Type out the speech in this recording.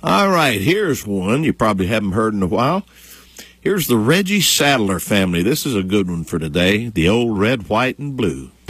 All right, here's one you probably haven't heard in a while. Here's the Reggie Sadler family. This is a good one for today. The Old Red, White, and Blue.